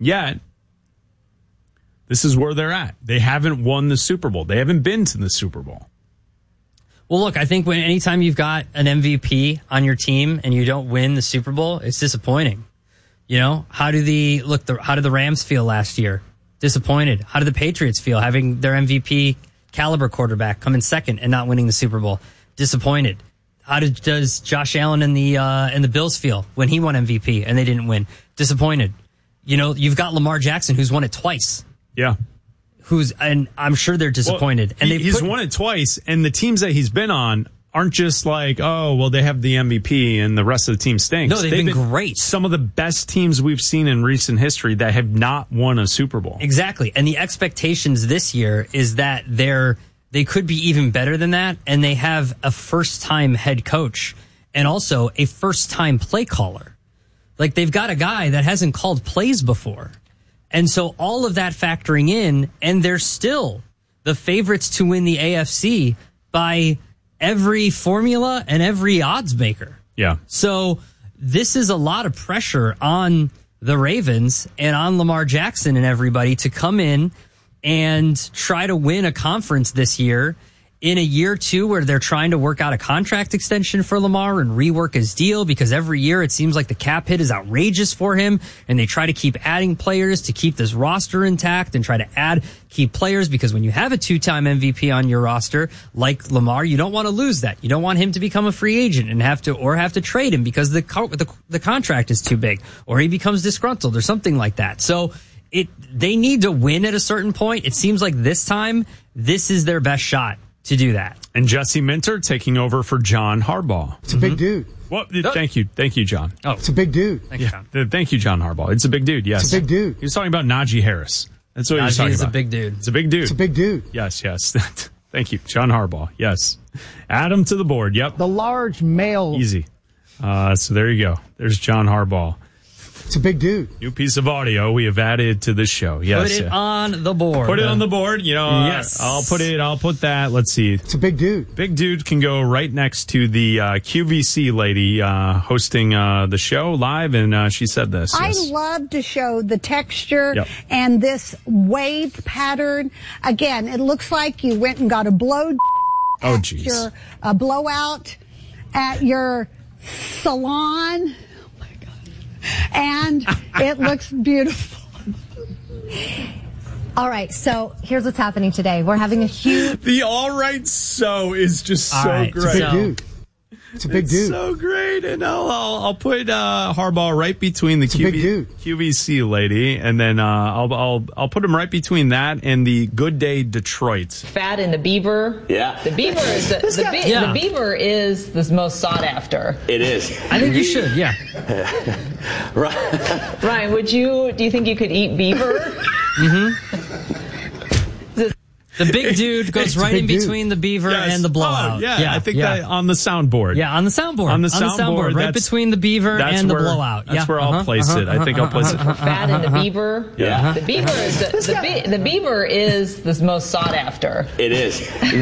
Yet, this is where they're at. They haven't won the Super Bowl. They haven't been to the Super Bowl. Well, look, I think anytime you've got an MVP on your team and you don't win the Super Bowl, it's disappointing. You know, how do the Rams feel last year? Disappointed. How do the Patriots feel having their MVP caliber quarterback come in second and not winning the Super Bowl? Disappointed. How does Josh Allen and the Bills feel when he won MVP and they didn't win? Disappointed. You know, you've got Lamar Jackson who's won it twice. Yeah. And I'm sure they're disappointed. Well, he's won it twice, and the teams that he's been on aren't just like, oh, well, they have the MVP and the rest of the team stinks. No, they've been great. Some of the best teams we've seen in recent history that have not won a Super Bowl. Exactly. And the expectations this year is that they could be even better than that, and they have a first-time head coach and also a first-time play caller. Like, they've got a guy that hasn't called plays before. And so all of that factoring in, and they're still the favorites to win the AFC by every formula and every odds maker. Yeah. So this is a lot of pressure on the Ravens and on Lamar Jackson and everybody to come in and try to win a conference this year in a year two where they're trying to work out a contract extension for Lamar and rework his deal, because every year it seems like the cap hit is outrageous for him, and they try to keep adding players to keep this roster intact and try to add key players, because when you have a two-time MVP on your roster like Lamar, you don't want to lose that. You don't want him to become a free agent and have to trade him because the contract is too big, or he becomes disgruntled or something like that. So they need to win at a certain point. It seems like this time, this is their best shot to do that. And Jesse Minter taking over for John Harbaugh. It's a big dude. Well, thank you, John. Oh, it's a big dude. Thank you, John. Thank you, John Harbaugh. It's a big dude. Yes, it's a big dude. He was talking about Najee Harris. That's what he was talking about. It's a big dude. It's a big dude. It's a big dude. Yes. Thank you, John Harbaugh. Yes, add him to the board. Yep. The large male. Easy. So there you go. There's John Harbaugh. It's a big dude. New piece of audio we have added to this show. Yes. Put it on the board. Put it on the board. You know, yes. I'll put that. Let's see. It's a big dude. Big dude can go right next to the QVC lady hosting the show live, and she said this. I love to show the texture and this wave pattern. Again, it looks like you went and got a blowout at your salon. And it looks beautiful. All right, so here's what's happening today. We're having a huge... The all right so is just so great. It's a big dude. It's a big dude. So great. And I'll put Harbaugh right between the QVC lady, and then I'll put him right between that and the Good Day Detroit. Fat and the Beaver. Yeah. The Beaver is the Beaver is the most sought after. It is. I think you should. Yeah. Ryan, do you think you could eat beaver? Mm-hmm. The big dude goes right in between the beaver and the blowout. I think that on the soundboard. Yeah, on the soundboard. On the soundboard, right between the beaver and the blowout. That's where I'll place it. I think I'll place it. Fat and the Beaver. Yeah. The Beaver is the Beaver is the most sought after. It is.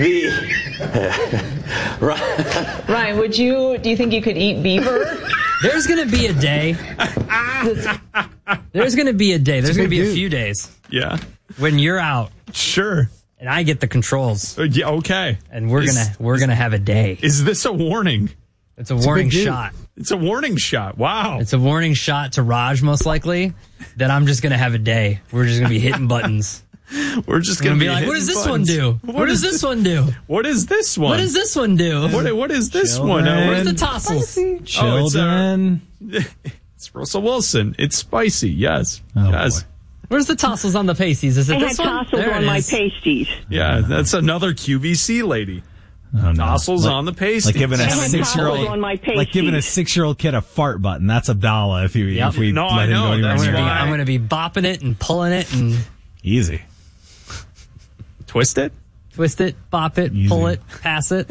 Ryan, do you think you could eat beaver? There's going to be a day. There's going to be a day. There's going to be a few days. Yeah. When you're out. Sure. And I get the controls. Yeah, okay. And we're gonna have a day. Is this a warning? It's a warning shot. It's a warning shot. Wow. It's a warning shot to Raj, most likely, that I'm just gonna have a day. We're just gonna be hitting buttons. We're just gonna be like, what does this one do? What does this one do? What is this one? What does this one do? What is this one? Where's the tassels? Children. It's Russell Wilson. It's spicy. Yes. Yes. Boy. Where's the tassels on the pasties? Is it this one? I had tassels on my pasties. Yeah, that's another QVC lady. Oh, no. Tassels on the pasties. Like giving a 6-year-old kid a fart button. That's Abdallah if we let him go anywhere. I'm going to be bopping it and pulling it and easy. Twist it, bop it, pull it, pass it.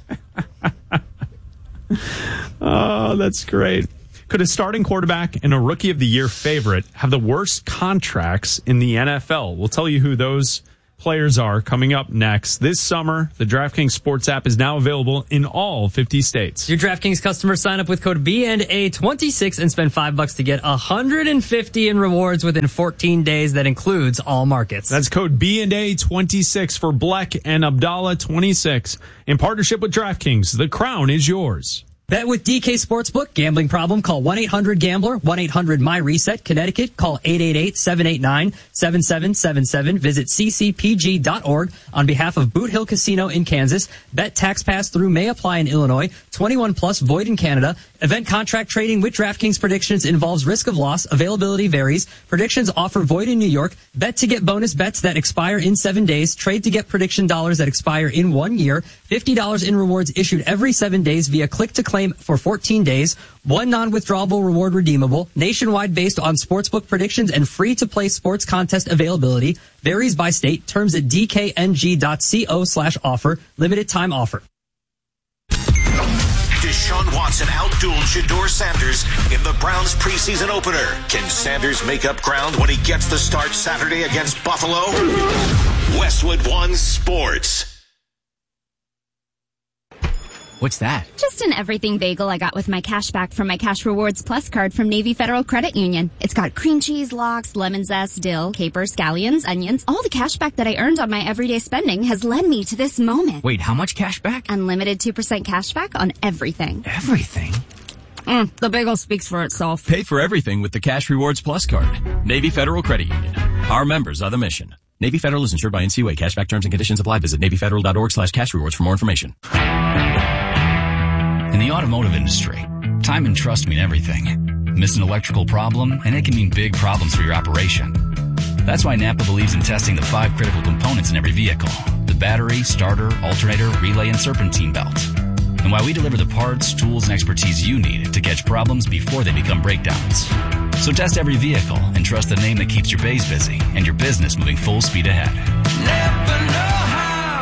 Oh, that's great. Could a starting quarterback and a Rookie of the Year favorite have the worst contracts in the NFL? We'll tell you who those players are coming up next. This summer, the DraftKings Sports app is now available in all 50 states. Your DraftKings customers sign up with code BNA26 and spend $5 to get $150 in rewards within 14 days. That includes all markets. That's code BNA26 for Bleck and Abdallah 26. In partnership with DraftKings, the crown is yours. Bet with DK Sportsbook. Gambling problem? Call 1-800-GAMBLER. 1-800-MyReset. Connecticut. Call 888-789-7777. Visit ccpg.org on behalf of Boot Hill Casino in Kansas. Bet tax pass through may apply in Illinois. 21 plus void in Canada. Event contract trading with DraftKings predictions involves risk of loss. Availability varies. Predictions offer void in New York. Bet to get bonus bets that expire in 7 days. Trade to get prediction dollars that expire in 1 year. $50 in rewards issued every 7 days via click to claim for 14 days. One non-withdrawable reward redeemable. Nationwide based on sportsbook predictions and free-to-play sports contest availability. Varies by state. Terms at dkng.co/offer. Limited time offer. Deshaun Watson outdueled Shedeur Sanders in the Browns preseason opener. Can Sanders make up ground when he gets the start Saturday against Buffalo? Westwood One Sports. What's that? Just an everything bagel I got with my cash back from my Cash Rewards Plus card from Navy Federal Credit Union. It's got cream cheese, lox, lemon zest, dill, capers, scallions, onions. All the cash back that I earned on my everyday spending has led me to this moment. Wait, how much cash back? Unlimited 2% cash back on everything. Everything? The bagel speaks for itself. Pay for everything with the Cash Rewards Plus card. Navy Federal Credit Union. Our members are the mission. Navy Federal is insured by NCUA. Cashback terms and conditions apply. Visit NavyFederal.org/cash rewards for more information. In the automotive industry, time and trust mean everything. Miss an electrical problem, and it can mean big problems for your operation. That's why Napa believes in testing the 5 critical components in every vehicle: the battery, starter, alternator, relay, and serpentine belt. And why we deliver the parts, tools, and expertise you need to catch problems before they become breakdowns. So test every vehicle and trust the name that keeps your bays busy and your business moving full speed ahead. Napa know-how.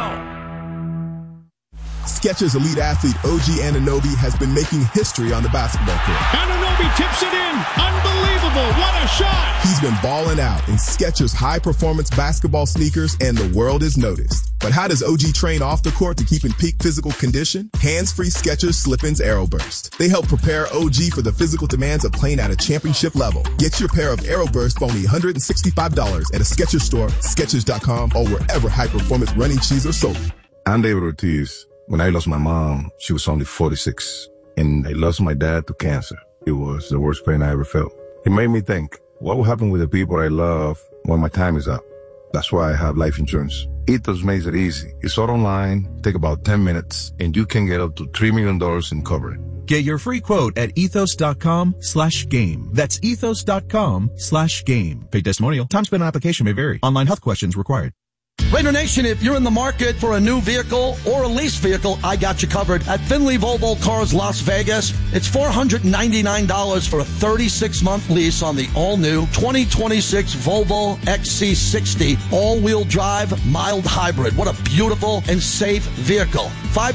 Skechers elite athlete OG Anunoby has been making history on the basketball court. Anunoby tips it in. Unbelievable. What a shot. He's been balling out in Skechers high-performance basketball sneakers, and the world is noticed. But how does OG train off the court to keep in peak physical condition? Hands-free Skechers Slip-ins Aeroburst. They help prepare OG for the physical demands of playing at a championship level. Get your pair of Aeroburst for only $165 at a Skechers store, Skechers.com, or wherever high-performance running shoes are sold. I'm David Ortiz. When I lost my mom, she was only 46, and I lost my dad to cancer. It was the worst pain I ever felt. It made me think, what will happen with the people I love when my time is up? That's why I have life insurance. Ethos makes it easy. It's all online, take about 10 minutes, and you can get up to $3 million in coverage. Get your free quote at ethos.com/game. That's ethos.com/game. Paid testimonial. Time spent on application may vary. Online health questions required. Raider Nation, if you're in the market for a new vehicle or a lease vehicle, I got you covered. At Finley Volvo Cars Las Vegas, it's $499 for a 36-month lease on the all-new 2026 Volvo XC60 all-wheel drive mild hybrid. What a beautiful and safe vehicle.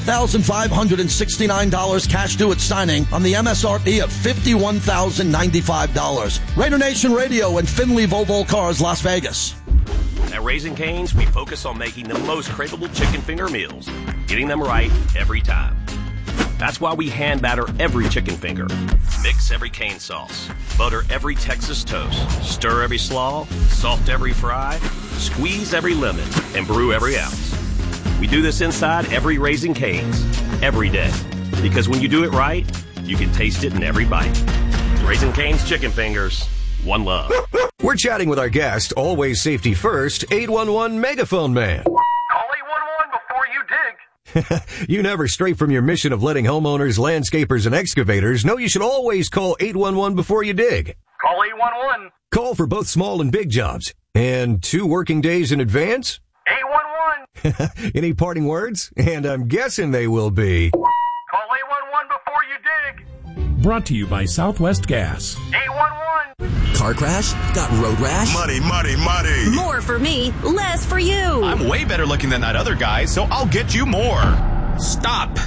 $5,569 cash due at signing on the MSRP of $51,095. Raider Nation Radio and Finley Volvo Cars Las Vegas. At Raising Cane's, we focus on making the most craveable chicken finger meals, getting them right every time. That's why we hand batter every chicken finger, mix every cane sauce, butter every Texas toast, stir every slaw, salt every fry, squeeze every lemon, and brew every ounce. We do this inside every Raising Cane's, every day. Because when you do it right, you can taste it in every bite. Raising Cane's chicken fingers. One love. We're chatting with our guest, always safety first, 811 Megaphone Man. Call 811 before you dig. You never stray from your mission of letting homeowners, landscapers, and excavators know you should always call 811 before you dig. Call 811. Call for both small and big jobs. And 2 working days in advance? 811. Any parting words? And I'm guessing they will be... Call 811 before you dig. Brought to you by Southwest Gas. 811. Car crash? Got road rash? Money. More for me, less for you. I'm way better looking than that other guy, so I'll get you more. Stop.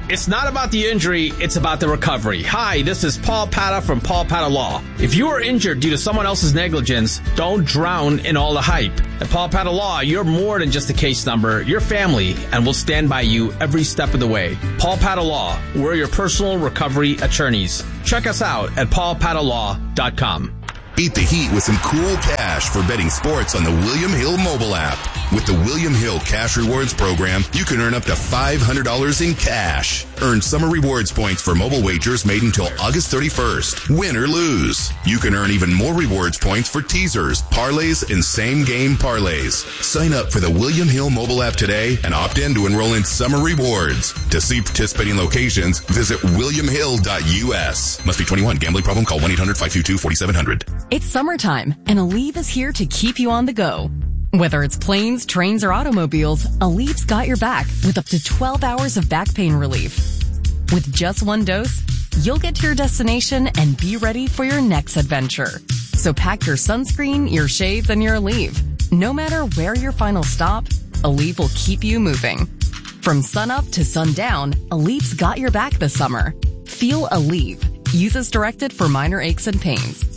It's not about the injury, it's about the recovery. Hi, this is Paul Pata from Paul Pata Law. If you are injured due to someone else's negligence, don't drown in all the hype. At Paul Pata Law, you're more than just a case number. You're family, and we'll stand by you every step of the way. Paul Pata Law, we're your personal recovery attorneys. Check us out at paulpatalaw.com. Beat the heat with some cool cash for betting sports on the William Hill mobile app. With the William Hill Cash Rewards program, you can earn up to $500 in cash. Earn summer rewards points for mobile wagers made until August 31st. Win or lose. You can earn even more rewards points for teasers, parlays, and same-game parlays. Sign up for the William Hill mobile app today and opt in to enroll in summer rewards. To see participating locations, visit williamhill.us. Must be 21. Gambling problem? Call 1-800-522-4700. It's summertime, and Aleve is here to keep you on the go. Whether it's planes, trains, or automobiles, Aleve's got your back with up to 12 hours of back pain relief. With just one dose, you'll get to your destination and be ready for your next adventure. So pack your sunscreen, your shades, and your Aleve. No matter where your final stop, Aleve will keep you moving. From sunup to sundown, Aleve's got your back this summer. Feel Aleve. Use as directed for minor aches and pains.